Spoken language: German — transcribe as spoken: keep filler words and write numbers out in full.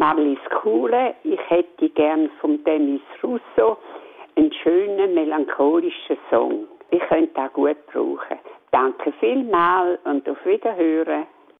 Marlies Kuhle, ich hätte gern von Denis Russo einen schönen, melancholischen Song. Ich könnte auch gut brauchen. Danke vielmals und auf Wiederhören.